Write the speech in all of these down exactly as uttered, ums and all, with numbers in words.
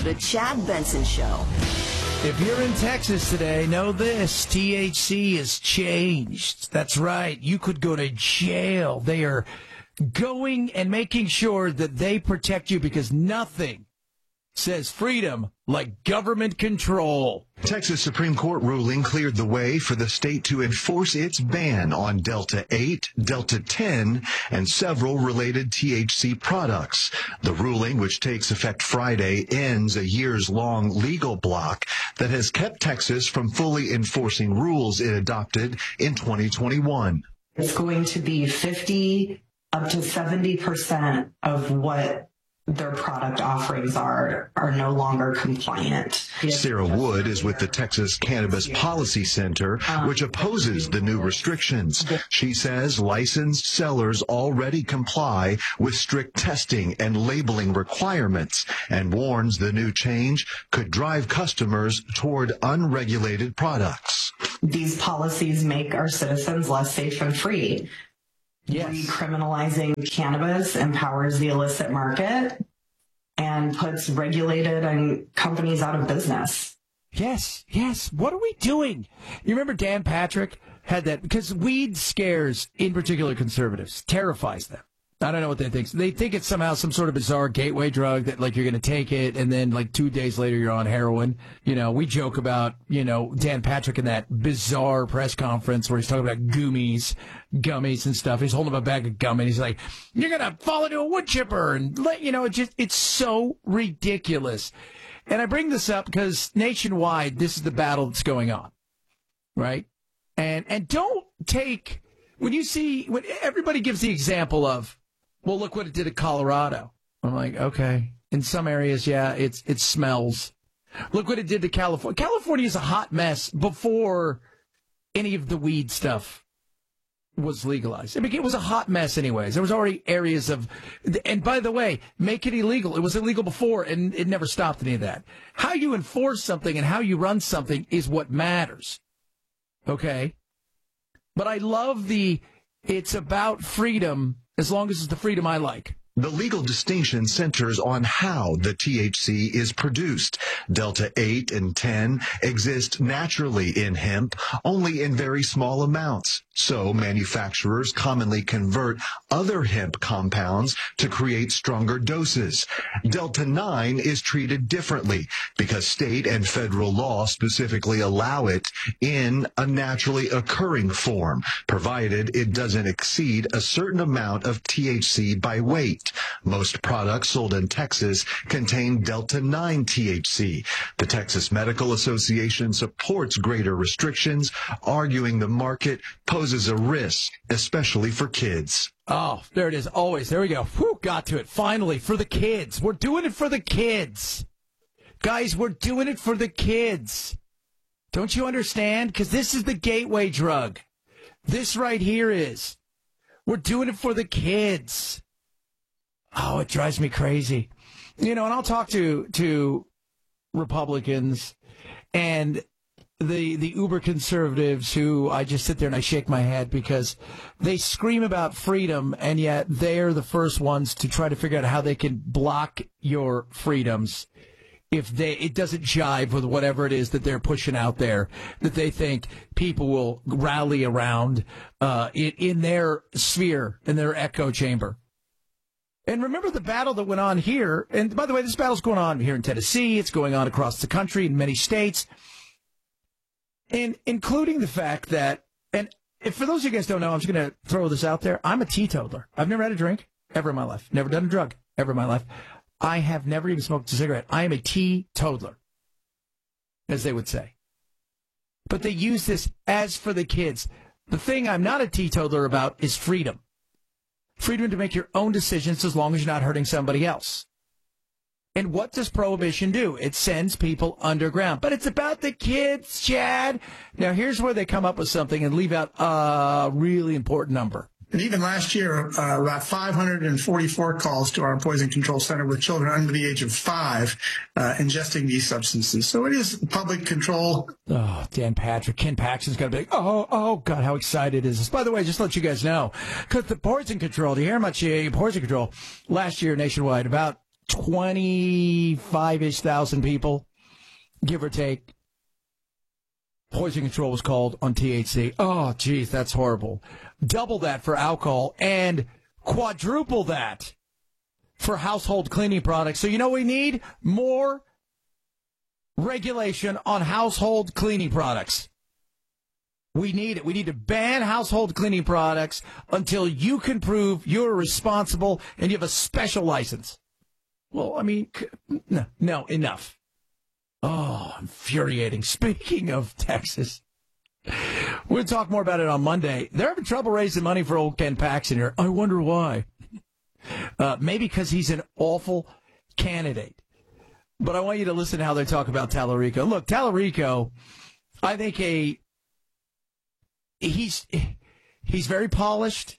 The Chad Benson Show. If you're in Texas today, know this. T H C has changed. That's right. You could go to jail. They are going and making sure that they protect you because nothing says freedom like government control. Texas Supreme Court ruling cleared the way for the state to enforce its ban on Delta eight, Delta ten, and several related T H C products. The ruling, which takes effect Friday, ends a years-long legal block that has kept Texas from fully enforcing rules it adopted in twenty twenty-one. It's going to be fifty up to seventy percent of what their product offerings are are no longer compliant. Sarah Wood is with the Texas Cannabis Policy Center, which opposes the new restrictions. She says licensed sellers already comply with strict testing and labeling requirements and warns the new change could drive customers toward unregulated products. These policies make our citizens less safe and free. Yes. Decriminalizing cannabis empowers the illicit market and puts regulated and companies out of business. Yes, yes. What are we doing? You remember Dan Patrick had that, because weed scares, in particular conservatives, terrifies them. I don't know what they think. They think it's somehow some sort of bizarre gateway drug that, like, you're going to take it and then, like, two days later you're on heroin. You know, we joke about, you know, Dan Patrick in that bizarre press conference where he's talking about gummies, gummies and stuff. He's holding up a bag of gum and he's like, you're going to fall into a wood chipper. And, let you know, it just, it's so ridiculous. And I bring this up because nationwide, this is the battle that's going on, right? And, and don't take, when you see, when everybody gives the example of, well, look what it did at Colorado. I'm like, okay. In some areas, yeah, it's it smells. Look what it did to California. California is a hot mess before any of the weed stuff was legalized. I mean, it was a hot mess anyways. There was already areas of, and by the way, make it illegal. It was illegal before, and it never stopped any of that. How you enforce something and how you run something is what matters. Okay? But I love the, it's about freedom, as long as it's the freedom I like. The legal distinction centers on how the T H C is produced. Delta eight and ten exist naturally in hemp, only in very small amounts. So manufacturers commonly convert other hemp compounds to create stronger doses. Delta nine is treated differently because state and federal law specifically allow it in a naturally occurring form, provided it doesn't exceed a certain amount of T H C by weight. Most products sold in Texas contain Delta nine T H C. The Texas Medical Association supports greater restrictions, arguing the market poses a risk, especially for kids. Oh, there it is. Always. There we go. Whew, got to it. Finally, for the kids. We're doing it for the kids. Guys, we're doing it for the kids. Don't you understand? Because this is the gateway drug. This right here is. We're doing it for the kids. Oh, it drives me crazy. You know, and I'll talk to to Republicans and the the uber conservatives who I just sit there and I shake my head because they scream about freedom, and yet they're the first ones to try to figure out how they can block your freedoms if they it doesn't jive with whatever it is that they're pushing out there, that they think people will rally around uh, in, in their sphere, in their echo chamber. And remember the battle that went on here. And by the way, this battle's going on here in Tennessee. It's going on across the country in many states. And including the fact that, and if for those of you guys don't know, I'm just going to throw this out there. I'm a teetotaler. I've never had a drink ever in my life. Never done a drug ever in my life. I have never even smoked a cigarette. I am a teetotaler, as they would say. But they use this as for the kids. The thing I'm not a teetotaler about is freedom. Freedom to make your own decisions as long as you're not hurting somebody else. And what does prohibition do? It sends people underground. But it's about the kids, Chad. Now, here's where they come up with something and leave out a really important number. And even last year, uh, about five hundred forty-four calls to our poison control center with children under the age of five uh, ingesting these substances. So it is public control. Oh, Dan Patrick, Ken Paxton's got to be like, oh, oh, God, how excited is this? By the way, just to let you guys know, because the poison control, do you hear how much uh, poison control last year nationwide, about twenty-five-ish thousand people, give or take. Poison control was called on T H C. Oh, geez, that's horrible. Double that for alcohol and quadruple that for household cleaning products. So you know what we need? More regulation on household cleaning products. We need it. We need to ban household cleaning products until you can prove you're responsible and you have a special license. Well, I mean, no, no, enough. Oh, infuriating. Speaking of Texas, we'll talk more about it on Monday. They're having trouble raising money for old Ken Paxton here. I wonder why. Uh, maybe because he's an awful candidate. But I want you to listen to how they talk about Tallarico. Look, Tallarico, I think a he's he's very polished.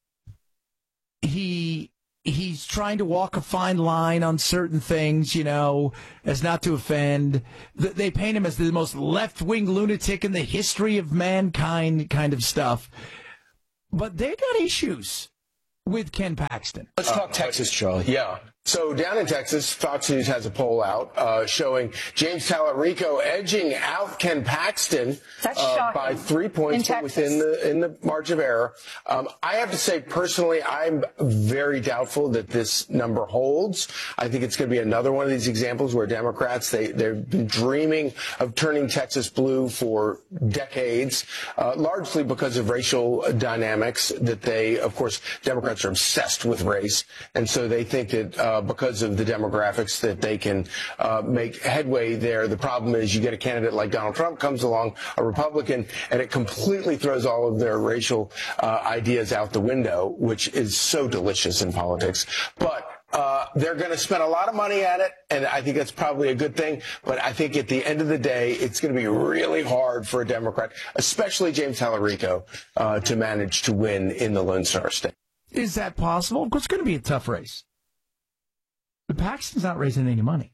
He he's trying to walk a fine line on certain things, you know, as not to offend. They paint him as the most left-wing lunatic in the history of mankind kind of stuff. But they got issues with Ken Paxton. Let's talk uh, Texas, Charlie. Yeah. So down in Texas, Fox News has a poll out uh, showing James Tallarico edging out Ken Paxton uh, by three points but within the in the margin of error. Um, I have to say, personally, I'm very doubtful that this number holds. I think it's going to be another one of these examples where Democrats, they, they've been dreaming of turning Texas blue for decades, uh, largely because of racial dynamics that they, of course, Democrats are obsessed with race. And so they think that uh, because of the demographics that they can uh, make headway there. The problem is you get a candidate like Donald Trump comes along, a Republican, and it completely throws all of their racial uh, ideas out the window, which is so delicious in politics. But Uh, they're going to spend a lot of money at it, and I think that's probably a good thing. But I think at the end of the day, it's going to be really hard for a Democrat, especially James Tallarico, uh, to manage to win in the Lone Star State. Is that possible? Of course, it's going to be a tough race. But Paxton's not raising any money.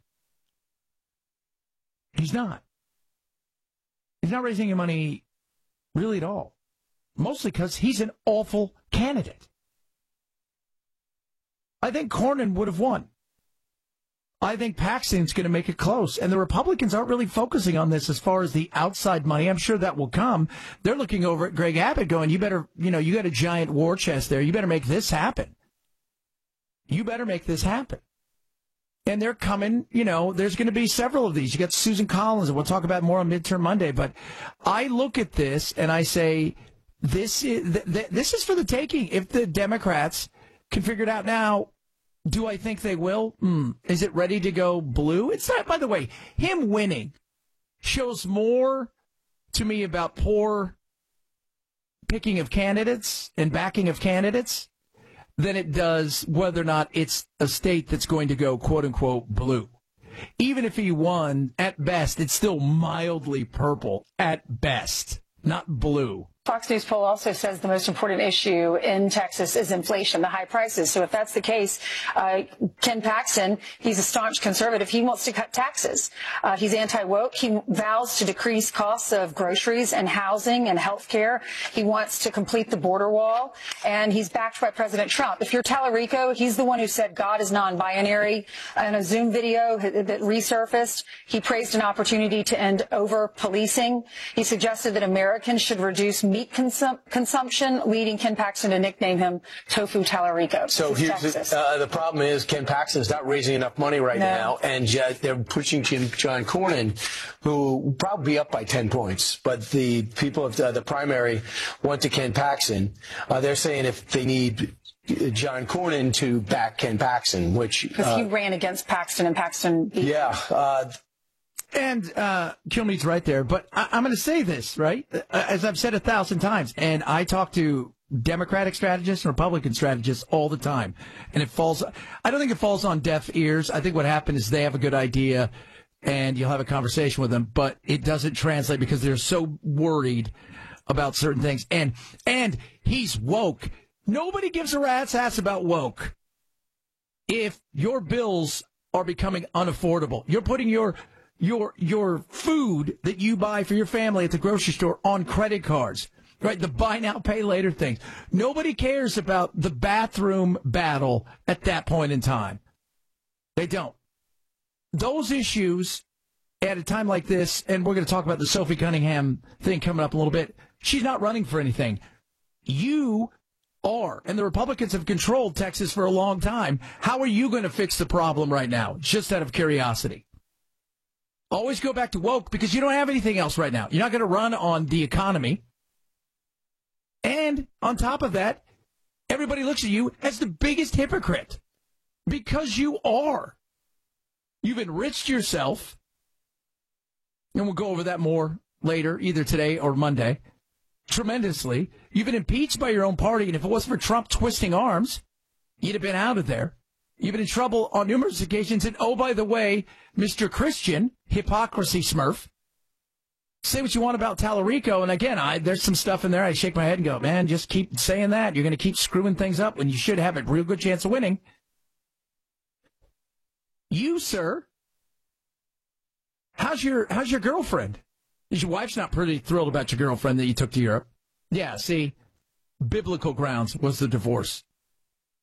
He's not. He's not raising any money really at all. Mostly because he's an awful candidate. I think Cornyn would have won. I think Paxton's going to make it close. And the Republicans aren't really focusing on this as far as the outside money. I'm sure that will come. They're looking over at Greg Abbott going, you better, you know, you got a giant war chest there. You better make this happen. You better make this happen. And they're coming, you know, there's going to be several of these. You got Susan Collins, and we'll talk about more on Midterm Monday. But I look at this and I say, this is, th- th- this is for the taking. If the Democrats can figure it out now, do I think they will? Mm. Is it ready to go blue? It's not, by the way, him winning shows more to me about poor picking of candidates and backing of candidates than it does whether or not it's a state that's going to go, quote unquote, blue. Even if he won, at best, it's still mildly purple at best, not blue. Fox News poll also says the most important issue in Texas is inflation, the high prices. So if that's the case, uh, Ken Paxton, he's a staunch conservative. He wants to cut taxes. Uh, he's anti-woke. He vows to decrease costs of groceries and housing and health care. He wants to complete the border wall. And he's backed by President Trump. If you're Tallarico, he's the one who said God is non-binary. In a Zoom video that resurfaced, he praised an opportunity to end over-policing. He suggested that Americans should reduce meat consum- consumption, leading Ken Paxton to nickname him Tofu Tallarico. So here's the, uh, the problem is Ken Paxton is not raising enough money right no. now, and uh, they're pushing John Cornyn, who will probably be up by ten points. But the people of the, the primary want to Ken Paxton. Uh, they're saying if they need John Cornyn to back Ken Paxton, which because uh, he ran against Paxton and Paxton beat yeah. Uh, And uh, Kilmeade's right there, but I- I'm going to say this, right? As I've said a thousand times, and I talk to Democratic strategists and Republican strategists all the time, and it falls, I don't think it falls on deaf ears. I think what happened is they have a good idea, and you'll have a conversation with them, but it doesn't translate because they're so worried about certain things. And and he's woke. Nobody gives a rat's ass about woke. If your bills are becoming unaffordable, you're putting your your your food that you buy for your family at the grocery store on credit cards, right? The buy now, pay later things. Nobody cares about the bathroom battle at that point in time. They don't. Those issues at a time like this, and we're going to talk about the Sophie Cunningham thing coming up in a little bit, she's not running for anything. You are, and the Republicans have controlled Texas for a long time. How are you going to fix the problem right now? Just out of curiosity. Always go back to woke because you don't have anything else right now. You're not going to run on the economy. And on top of that, everybody looks at you as the biggest hypocrite because you are. You've enriched yourself, and we'll go over that more later, either today or Monday, tremendously. You've been impeached by your own party, and if it wasn't for Trump twisting arms, you'd have been out of there. You've been in trouble on numerous occasions, and oh, by the way, Mister Christian, hypocrisy smurf, say what you want about Tallarico, and again, I, there's some stuff in there I shake my head and go, man, just keep saying that. You're going to keep screwing things up when you should have a real good chance of winning. You, sir, how's your how's your girlfriend? Your wife's not pretty thrilled about your girlfriend that you took to Europe. Yeah, see, biblical grounds was the divorce.